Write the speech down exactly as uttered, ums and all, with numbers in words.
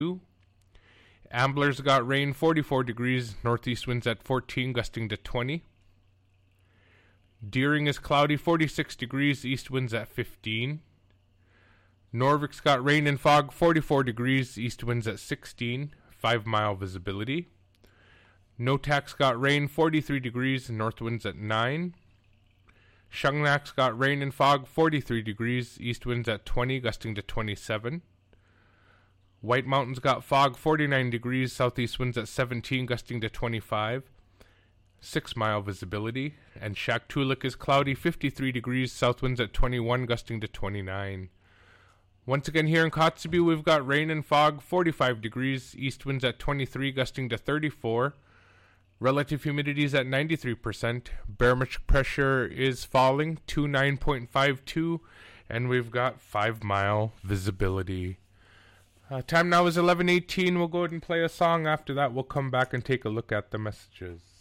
Ambler's got rain, forty-four degrees, northeast winds at fourteen, gusting to twenty. Deering is cloudy, forty-six degrees, east winds at fifteen. Norvik's got rain and fog, forty-four degrees, east winds at sixteen, five mile visibility. Notak's got rain, forty-three degrees, north winds at nine. Shungnak's got rain and fog, forty-three degrees, east winds at twenty, gusting to twenty-seven. White Mountain's got fog, forty-nine degrees, southeast winds at seventeen, gusting to twenty-five, six mile visibility. And Shaktoolik is cloudy, fifty-three degrees, south winds at twenty-one, gusting to twenty-nine. Once again here in Kotzebue, we've got rain and fog, forty-five degrees, east winds at twenty-three, gusting to thirty-four. Relative humidity is at ninety-three percent. Barometric pressure is falling, twenty-nine point five two, and we've got five mile visibility. Uh, time now is eleven eighteen. We'll go ahead and play a song. After that, we'll come back and take a look at the messages.